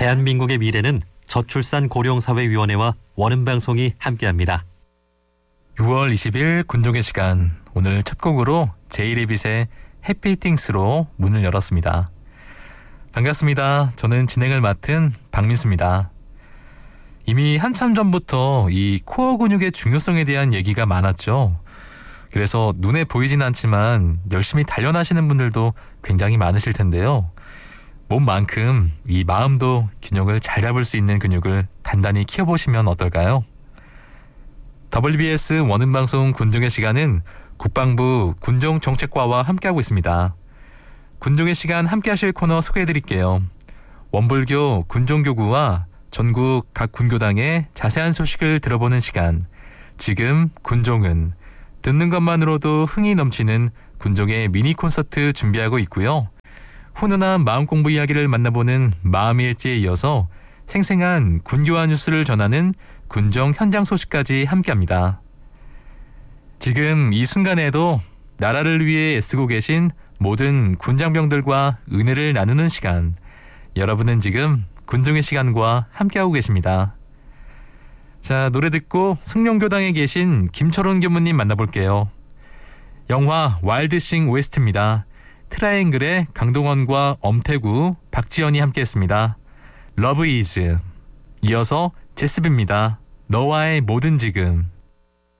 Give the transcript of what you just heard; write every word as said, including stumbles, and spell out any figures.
대한민국의 미래는 저출산 고령사회위원회와 원음방송이 함께합니다. 유월 이십일 군종의 시간, 오늘 첫 곡으로 제이레빗의 해피띵스로 문을 열었습니다. 반갑습니다. 저는 진행을 맡은 박민수입니다. 이미 한참 전부터 이 코어 근육의 중요성에 대한 얘기가 많았죠. 그래서 눈에 보이진 않지만 열심히 단련하시는 분들도 굉장히 많으실 텐데요. 몸만큼 이 마음도 균형을 잘 잡을 수 있는 근육을 단단히 키워보시면 어떨까요? 더블유비에스 원음방송 군종의 시간은 국방부 군종정책과와 함께하고 있습니다. 군종의 시간 함께하실 코너 소개해드릴게요. 원불교 군종교구와 전국 각 군교당의 자세한 소식을 들어보는 시간, 지금 군종은 듣는 것만으로도 흥이 넘치는 군종의 미니 콘서트 준비하고 있고요. 훈훈한 마음공부 이야기를 만나보는 마음일지에 이어서 생생한 군교화 뉴스를 전하는 군종 현장 소식까지 함께합니다. 지금 이 순간에도 나라를 위해 애쓰고 계신 모든 군장병들과 은혜를 나누는 시간, 여러분은 지금 군종의 시간과 함께하고 계십니다. 자, 노래 듣고 승룡교당에 계신 김철훈 교무님 만나볼게요. 영화 와일드싱 오에스티입니다. 트라이앵글의 강동원과 엄태구, 박지연이 함께했습니다. Love is. 이어서 제스비입니다. 너와의 모든 지금.